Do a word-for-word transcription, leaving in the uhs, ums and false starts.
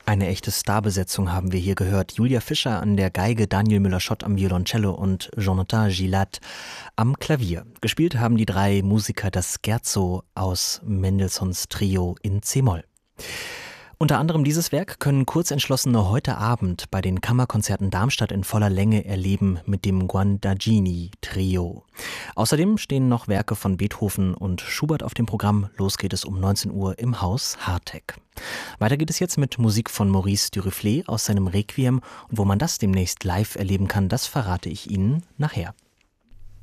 Eine echte Starbesetzung haben wir hier gehört. Julia Fischer an der Geige, Daniel Müller-Schott am Violoncello und Jonathan Gilad am Klavier. Gespielt haben die drei Musiker das Scherzo aus Mendelssohns Trio in C-Moll. Unter anderem dieses Werk können Kurzentschlossene heute Abend bei den Kammerkonzerten Darmstadt in voller Länge erleben mit dem Guandagini-Trio. Außerdem stehen noch Werke von Beethoven und Schubert auf dem Programm. Los geht es um neunzehn Uhr im Haus Hartek. Weiter geht es jetzt mit Musik von Maurice Duruflé aus seinem Requiem. Und wo man das demnächst live erleben kann, das verrate ich Ihnen nachher.